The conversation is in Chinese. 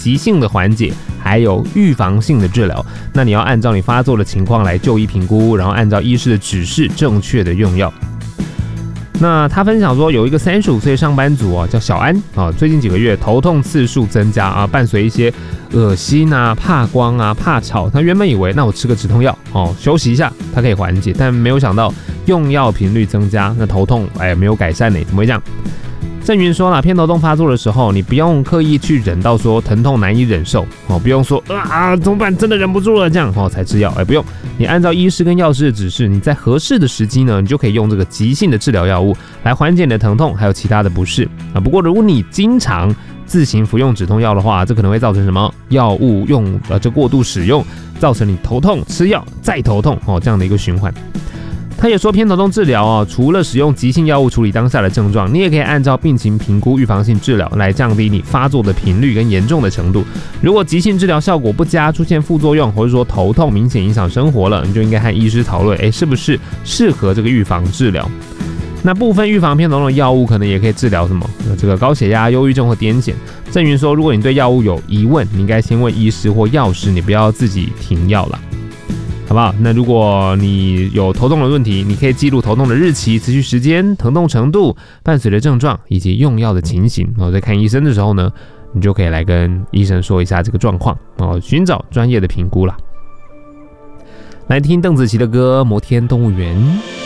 急性的缓解，还有预防性的治疗。那你要按照你发作的情况来就医评估，然后按照医师的指示正确的用药。那他分享说，有一个35岁上班族叫小安最近几个月头痛次数增加伴随一些恶心怕光怕吵。他原本以为那我吃个止痛药休息一下，它可以缓解，但没有想到用药频率增加，那头痛没有改善呢，怎么会这样？郑云说偏头痛发作的时候，你不用刻意去忍到说疼痛难以忍受不用说怎么办，真的忍不住了这样才吃药不用，你按照医师跟药师的指示，你在合适的时机呢，你就可以用这个急性的治疗药物来缓解你的疼痛，还有其他的不适不过如果你经常自行服用止痛药的话，这可能会造成什么药物这过度使用，造成你头痛吃药再头痛这样的一个循环。他也说，偏头痛治疗除了使用急性药物处理当下的症状，你也可以按照病情评估预防性治疗来降低你发作的频率跟严重的程度。如果急性治疗效果不佳，出现副作用，或者说头痛明显影响生活了，你就应该和医师讨论是不是适合这个预防治疗。那部分预防偏头痛的药物可能也可以治疗什么这个高血压、忧郁症或癫痫。郑云说，如果你对药物有疑问，你应该先问医师或药师，你不要自己停药了，好不好？那如果你有头痛的问题，你可以记录头痛的日期、持续时间、疼痛程度、伴随的症状以及用药的情形。在看医生的时候呢，你就可以来跟医生说一下这个状况寻找专业的评估啦。来听邓紫棋的歌《摩天动物园》。